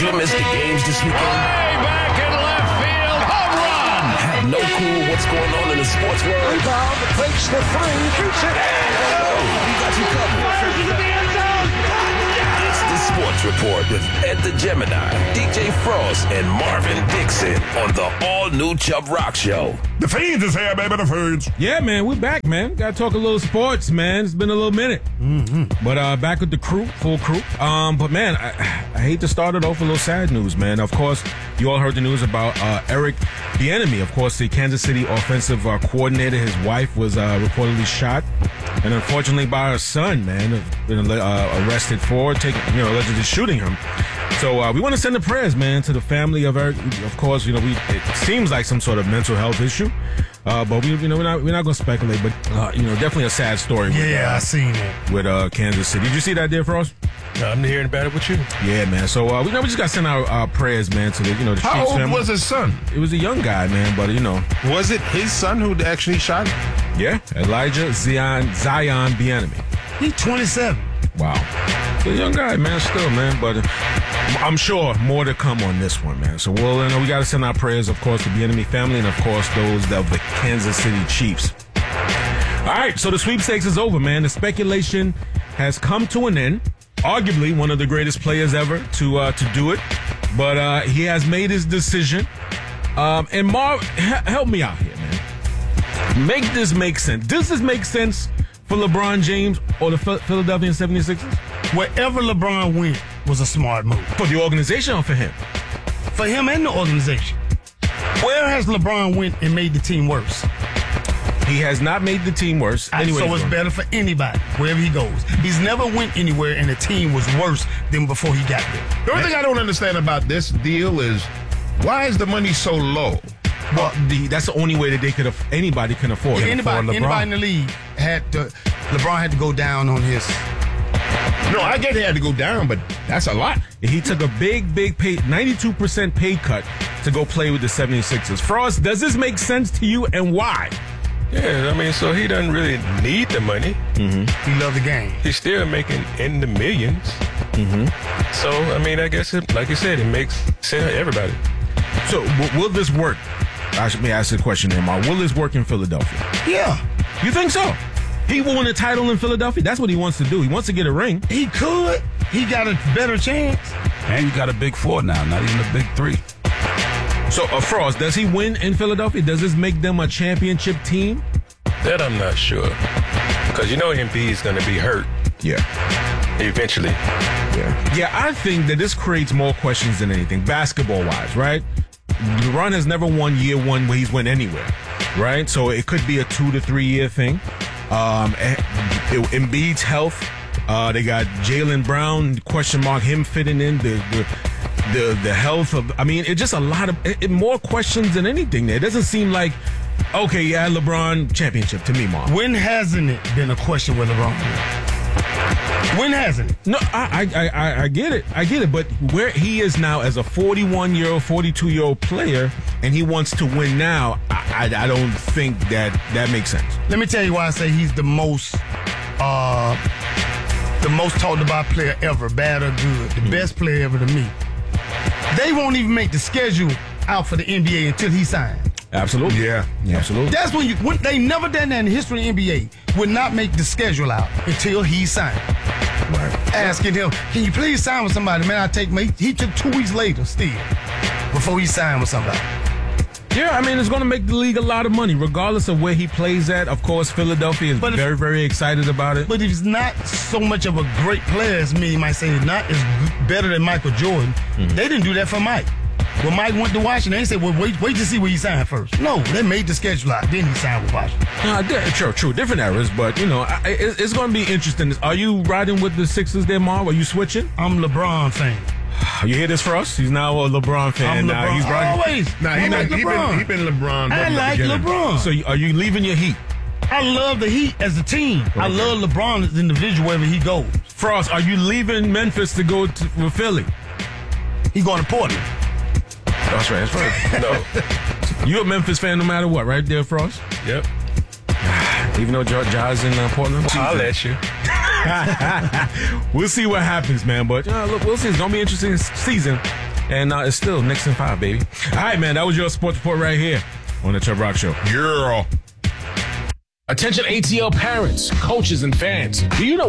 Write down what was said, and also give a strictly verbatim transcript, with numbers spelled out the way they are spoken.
you miss the games this weekend? Way back in left field, home run! Have no clue what's going on in the sports world? Rebound, fakes the three, shoots it. Oh, we got you covered. It's the Sports Report with Ed the Gemini, D J Frost, and Marvin Dixon on the all-new Chubb Rock Show. The Fiends is here, baby, the Fiends. Yeah, man, we're back, man. Gotta talk a little sports, man. It's been a little minute. Mm-hmm. But uh, back with the crew, full crew. Um, But, man, I, I hate to start it off with a little sad news, man. Of course, you all heard the news about uh, Eric Bieniemy. Of course, the Kansas City offensive uh, coordinator. His wife was uh, reportedly shot. And unfortunately by her son, man, been uh, arrested for taking, you know, allegedly shooting him. So uh, we want to send the prayers, man, to the family of Eric. Of course, you know, we it seems like some sort of mental health issue, uh, but we, you know, we're not we're not going to speculate. But uh, you know, definitely a sad story. With, Yeah, uh, I seen it. with uh, Kansas City. Did you see that there, Frost? I'm hearing about it with you. Yeah, man. So uh, we know we just got to send our uh, prayers, man, to the you know the How Chiefs old family. was his son? It was a young guy, man, but you know, Was it his son who actually shot him? yeah, Elijah Zion Zion Bieniemy. He's twenty-seven. Wow. A young guy, man, still, man. But uh, I'm sure more to come on this one, man. So we'll, you know, we got to send our prayers, of course, to the enemy family and, of course, those of the Kansas City Chiefs. All right, so the sweepstakes is over, man. The speculation has come to an end. Arguably one of the greatest players ever to uh, to do it. But uh, he has made his decision. Um, and Marv, h- help me out here, man. Make this make sense. Does this make sense for LeBron James or the Ph- Philadelphia seventy-sixers? Wherever LeBron went was a smart move. For the organization or for him? For him and the organization. Where has LeBron went and made the team worse? He has not made the team worse. Anyway, so it's better for anybody, wherever he goes. He's never went anywhere and the team was worse than before he got there. The only thing I don't understand about this deal is why is the money so low? Well, the, that's the only way that they could have, anybody can afford If it. anybody, For LeBron. anybody in the league had to, LeBron had to go down on his. No, I get he had to go down, but that's a lot. He took a big, big pay, ninety-two percent pay cut to go play with the seventy-sixers. Frost, does this make sense to you and why? Yeah, I mean, so he doesn't really need the money. He loved the game. He's still making in the millions. Mm-hmm. So, I mean, I guess, it, like you said, it makes sense to everybody. So, w- will this work? I should may ask the question there, Mark. Will this work in Philadelphia? Yeah, You think so? He won a title in Philadelphia. That's what he wants to do. He wants to get a ring. he could. He got a better chance. And you got a big four now, not even a big three. So, uh, Frost, does he win in Philadelphia? Does this make them a championship team? That I'm not sure. Because you know Embiid's going to be hurt Yeah. eventually. Yeah. Yeah, I think that this creates more questions than anything, basketball-wise, right? LeBron has never won year one where he's went anywhere, right? So it could be a two to three year thing. Um, eh, Embiid's health. Uh, they got Jaylen Brown, question mark, him fitting in, the the the, the health of, I mean, it's just a lot of, it, it, more questions than anything there. It doesn't seem like, okay, yeah, LeBron championship to me, Mom. When hasn't it been a question with LeBron? When hasn't it? No, I, I, I, I get it. I get it. But where he is now as a forty-one-year-old, forty-two-year-old player, and he wants to win now, I, I, I don't think that that makes sense. Let me tell you why I say he's the most, uh, the most talked about player ever, bad or good, the best player ever to me. They won't even make the schedule out for the N B A until he signs. Absolutely. Yeah. Yeah, absolutely. That's when you. When, they never done that in the history of the N B A. Would not make the schedule out until he signed. Right. Asking him, can you please sign with somebody? Man, I take my. He took two weeks later still before he signed with somebody. Yeah, I mean, it's going to make the league a lot of money, regardless of where he plays at. Of course, Philadelphia is But if- very, very excited about it. But he's not so much of a great player as me. You might say he's not as g- better than Michael Jordan. Mm-hmm. They didn't do that for Mike. When Mike went to Washington, they said, well, wait, wait to see where he signed first. No, they made the schedule out. Then he signed with Washington. Uh, di- true, true. Different eras, but, you know, I, it, it's going to be interesting. Are you riding with the Sixers there, Marv? Are you switching? I'm LeBron fan. You hear this for us? He's now a LeBron fan. I'm now LeBron. he's riding. Always. Nah, I he like been, he LeBron. been, he been LeBron. I from the like beginning. LeBron. So you- are you leaving your Heat? I love the Heat as a team. I love LeBron as an individual wherever he goes. Frost, are you leaving Memphis to go to with Philly? He going to Portland. That's right. That's right. No. You a Memphis fan no matter what, right there, Frost? Yep. Even though Ja- Ja's in uh, Portland? I'll let you. We'll see what happens, man. But uh, look, we'll see. It's gonna be an interesting season. And uh, it's still Knicks in five, baby. All right, man. That was your sports report right here on the Chubb Rock Show. Girl. Attention A T L parents, coaches, and fans. Do you know